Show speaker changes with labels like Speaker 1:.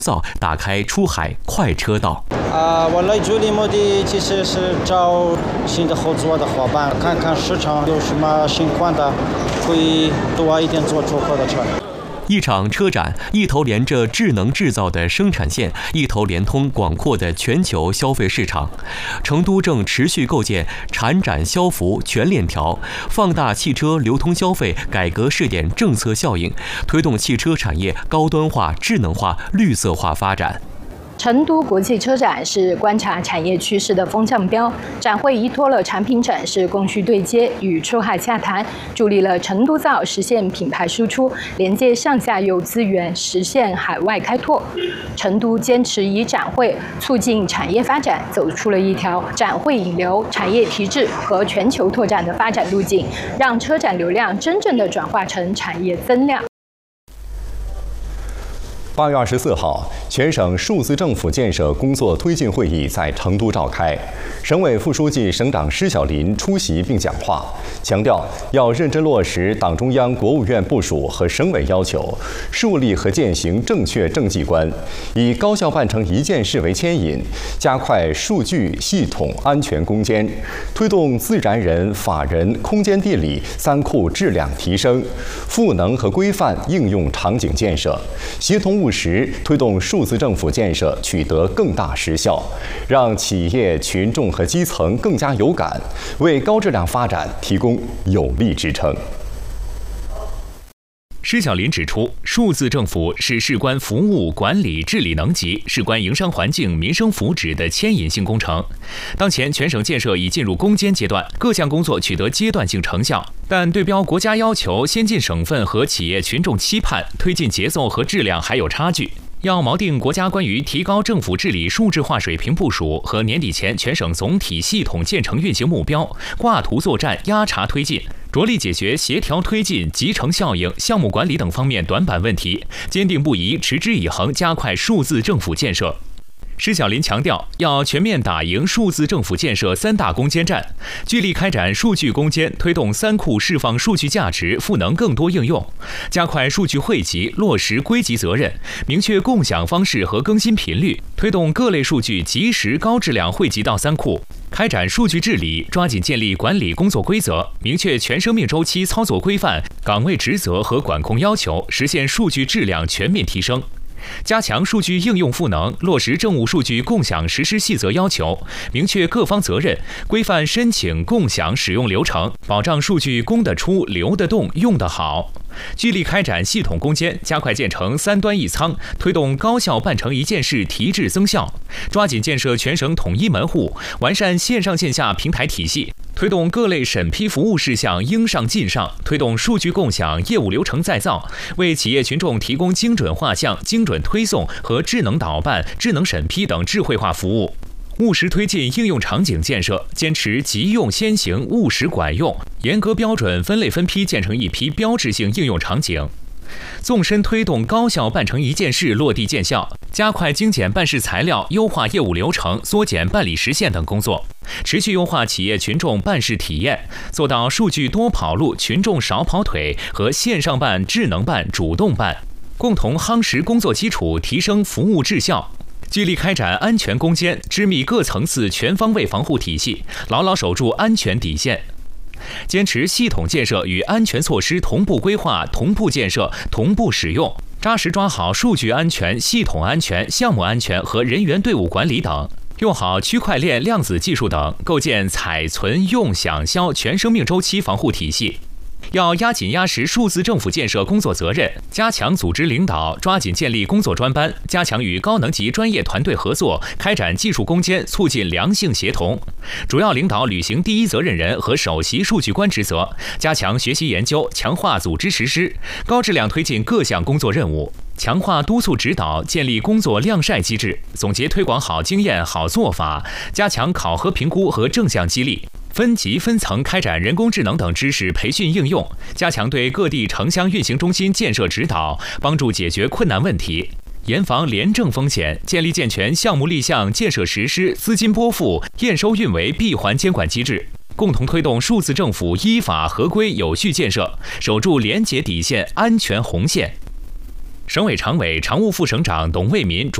Speaker 1: 造打开出海快车道。
Speaker 2: 我来这里目的其实是找新的合作的伙伴，看看市场有什么新款的，可以多一点做出口的车。
Speaker 1: 一场车展，一头连着智能制造的生产线，一头连通广阔的全球消费市场。成都正持续构建产展消服全链条，放大汽车流通消费改革试点政策效应，推动汽车产业高端化、智能化、绿色化发展。
Speaker 3: 成都国际车展是观察产业趋势的风向标，展会依托了产品展示、供需对接与出海洽谈，助力了成都造实现品牌输出，连接上下游资源，实现海外开拓。成都坚持以展会促进产业发展，走出了一条展会引流、产业提质和全球拓展的发展路径，让车展流量真正的转化成产业增量。
Speaker 4: 8月24号，全省数字政府建设工作推进会议在成都召开。省委副书记、省长施小林出席并讲话，强调要认真落实党中央、国务院部署和省委要求，树立和践行正确政绩观，以高效办成一件事为牵引，加快数据系统安全攻坚，推动自然人、法人、空间地理三库质量提升，赋能和规范应用场景建设，协同务实推动数字政府建设取得更大实效，让企业、群众和基层更加有感，为高质量发展提供有力支撑。
Speaker 5: 施小林指出，数字政府是事关服务、管理、治理能级，事关营商环境、民生福祉的牵引性工程。当前全省建设已进入攻坚阶段，各项工作取得阶段性成效，但对标国家要求、先进省份和企业群众期盼，推进节奏和质量还有差距。要锚定国家关于提高政府治理数质化水平部署和年底前全省总体系统建成运行目标，挂图作战，压茬推进，着力解决协调推进、集成效应、项目管理等方面短板问题，坚定不移、持之以恒加快数字政府建设。施小林强调，要全面打赢数字政府建设三大攻坚战，聚力开展数据攻坚，推动三库释放数据价值，赋能更多应用，加快数据汇集，落实归集责任，明确共享方式和更新频率，推动各类数据及时高质量汇集到三库。开展数据治理，抓紧建立管理工作规则，明确全生命周期操作规范、岗位职责和管控要求，实现数据质量全面提升。加强数据应用赋能，落实政务数据共享实施细则要求，明确各方责任，规范申请共享使用流程，保障数据供得出、流得动、用得好。聚力开展系统攻坚，加快建成三端一仓，推动高效办成一件事提质增效，抓紧建设全省统一门户，完善线上线下平台体系，推动各类审批服务事项应上尽上，推动数据共享业务流程再造，为企业群众提供精准画像、精准推送和智能导办、智能审批等智慧化服务。务实推进应用场景建设，坚持急用先行、务实管用，严格标准分类分批建成一批标志性应用场景。纵深推动高效办成一件事落地见效，加快精简办事材料，优化业务流程，缩减办理时限等工作，持续优化企业群众办事体验，做到数据多跑路、群众少跑腿和线上办、智能办、主动办，共同夯实工作基础，提升服务质效。聚力开展安全攻坚，织密各层次全方位防护体系，牢牢守住安全底线。坚持系统建设与安全措施同步规划、同步建设、同步使用，扎实抓好数据安全、系统安全、项目安全和人员队伍管理等，用好区块链、量子技术等，构建采存用享销全生命周期防护体系。要压紧压实数字政府建设工作责任，加强组织领导，抓紧建立工作专班，加强与高能级专业团队合作，开展技术攻坚，促进良性协同。主要领导履行第一责任人和首席数据官职责，加强学习研究，强化组织实施，高质量推进各项工作任务。强化督促指导，建立工作量晒机制，总结推广好经验、好做法，加强考核评估和正向激励。分级分层开展人工智能等知识培训应用，加强对各地城乡运行中心建设指导，帮助解决困难问题，严防廉政风险，建立健全项目立项、建设实施、资金拨付、验收运维闭环监管机制，共同推动数字政府依法合规有序建设，守住廉洁底线、安全红线。 省委常委、常务副省长董卫民